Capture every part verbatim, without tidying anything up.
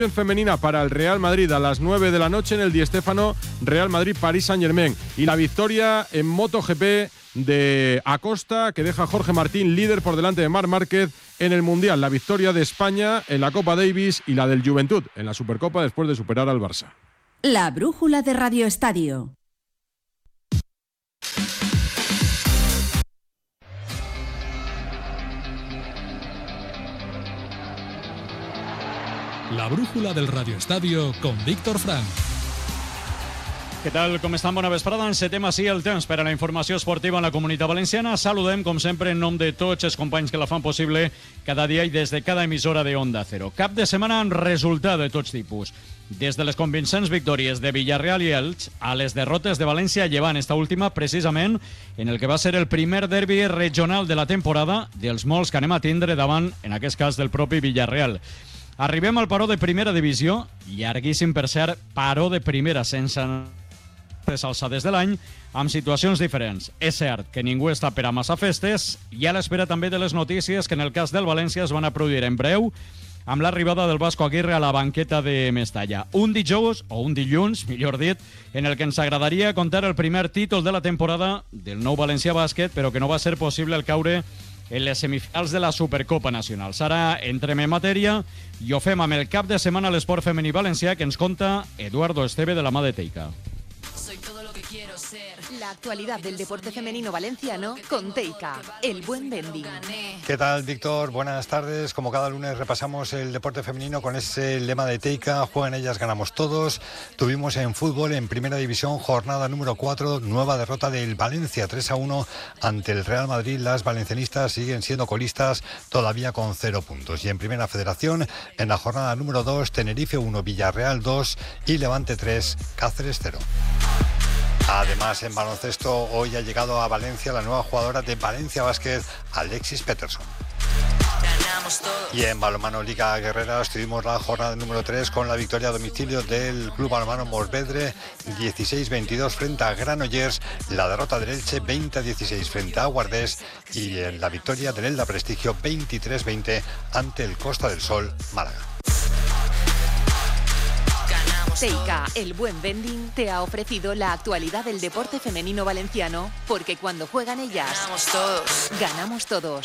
Femenina para el Real Madrid a las nueve de la noche en el Di Stéfano, Real Madrid-París Saint-Germain. Y la victoria en MotoGP de Acosta, que deja a Jorge Martín líder por delante de Marc Márquez en el Mundial. La victoria de España en la Copa Davis y la del Juventud en la Supercopa después de superar al Barça. La brújula de Radio Estadio. La brújula del Radio Estadio con Víctor Frank. Què tal, com estan? Bona vesprada. Encetem així el temps per a la informació esportiva en la Comunitat Valenciana. Saludem, com sempre, en nom de tots els companys que la fan possible cada dia i des de cada emissora de Onda Cero. Cap de setmana amb resultat de tots tipus. Des de les convincents victòries de Villarreal i Elx a les derrotes de València, llevant esta última precisament en el que va ser el primer derbi regional de la temporada dels molts que anem a tindre davant, en aquest cas, del propi Villarreal. Arribem al paró de primera divisió, llarguíssim per cert, paró de primera sense les alçades de l'any, amb situacions diferents. És cert que ningú està per a massa festes i a l'espera també de les notícies que en el cas del València es van a produir en breu amb l'arribada del Vasco Aguirre a la banqueta de Mestalla. Un dijous, o un dilluns, millor dit, en el que ens agradaria contar el primer títol de la temporada del nou València Bàsquet, però que no va ser possible el caure en les semifinals de la Supercopa Nacional. Ara entrem en matèria i ho fem amb el cap de setmana a l'esport femení valencià que ens conta Eduardo Esteve de la mà de Teica. Soy todo lo que quiero ser. La actualidad del deporte femenino valenciano con Teica, el buen vending. ¿Qué tal, Víctor? Buenas tardes. Como cada lunes repasamos el deporte femenino con ese lema de Teica, juegan ellas, ganamos todos. Tuvimos en fútbol, en primera división, jornada número cuatro, nueva derrota del Valencia, tres a uno ante el Real Madrid. Las valencianistas siguen siendo colistas todavía con cero puntos. Y en primera federación, en la jornada número dos, Tenerife uno, Villarreal dos y Levante tres, Cáceres cero. Además, en baloncesto, hoy ha llegado a Valencia la nueva jugadora de Valencia Bàsquet, Alexis Peterson. Y en balonmano Liga Guerreras tuvimos la jornada número tres con la victoria a domicilio del Club Balonmano Morvedre dieciséis veintidós frente a Granollers, la derrota del Elche veinte a dieciséis frente a Guardés y en la victoria del Elda Prestigio veintitrés veinte ante el Costa del Sol Málaga. Teica, el buen vending, te ha ofrecido la actualidad del deporte femenino valenciano, porque cuando juegan ellas, ganamos todos. Ganamos todos.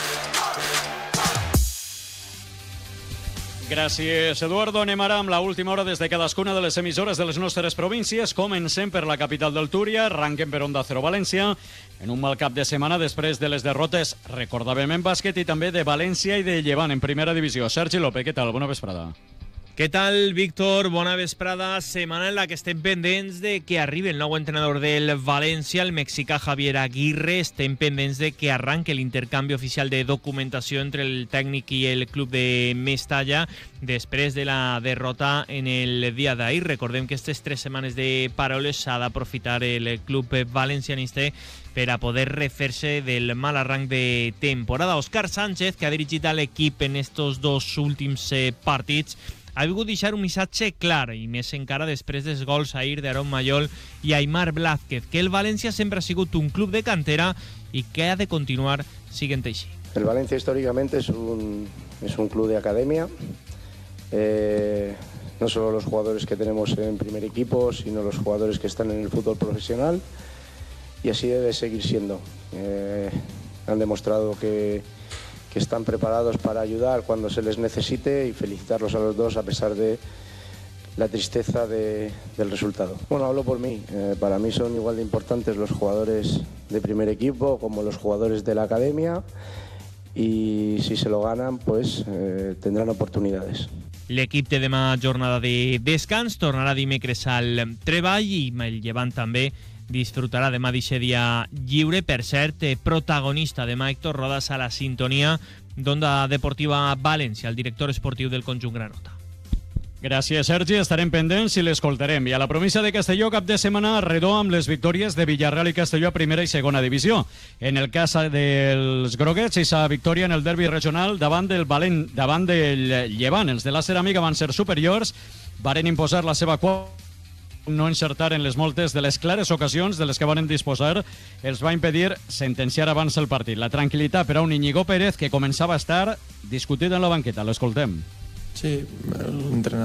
Gràcies, Eduardo. Anem ara amb l'última hora des de cadascuna de les emissores de les nostres províncies. Comencem per la capital del Túria, arranquem per Onda Cero València, en un mal cap de setmana després de les derrotes, recordàvem en bàsquet, i també de València i de Llevant en primera divisió. Sergi López, què tal? Bona vesprada. Què tal, Víctor? Bona vesprada. Setmana en la que estem pendents de que arribi el nou entrenador del València, el mexicà Javier Aguirre. Estem pendents de que arranque l'intercanvi oficial de documentació entre el tècnic i el club de Mestalla després de la derrota en el dia d'ahir. Recordem que aquestes tres setmanes de paraules s'ha d'aprofitar el club valencianista per a poder refer-se del mal arranc de temporada. Òscar Sánchez, que ha dirigit a l'equip en estos dos últims partits, ha volgut deixar un missatge clar, i més encara després dels gols ahir d'Aaron Mayol i Aimar Blázquez, que el València sempre ha sigut un club de cantera i que ha de continuar siguent així. El Valencia históricamente es un, es un club de academia, eh, no solo los jugadores que tenemos en primer equipo, sino los jugadores que están en el fútbol profesional, y así debe seguir siendo. Eh, han demostrado que que están preparados para ayudar cuando se les necesite, y felicitarlos a los dos a pesar de la tristeza de, del resultado. Bueno, hablo por mí. Eh, para mí son igual de importantes los jugadores de primer equipo como los jugadores de la academia, y si se lo ganan, pues eh, tendrán oportunidades. L'equip té demà jornada de descans, tornarà dimecres al treball i el Llevant també disfrutarà demà d'aquest dia lliure. Per cert, protagonista demà Héctor Rodas a la sintonia d'Onda Deportiva València, el director esportiu del conjunt granota. Gràcies, Sergi. Estarem pendents i l'escoltarem. I a la província de Castelló, cap de setmana redó amb les victòries de Villarreal i Castelló a primera i segona divisió. En el cas dels groguets, i sa victòria en el derbi regional davant del Valent, davant del Llevant. Els de la Ceràmica van ser superiors, varen imposar la seva quota, no encertar en les moltes de les clares ocasions de les que van disposar els va impedir sentenciar abans el partit. La tranquil·litat per a un Íñigo Pérez que començava a estar discutit en la banqueta. L'escoltem. Sí, l'entrenador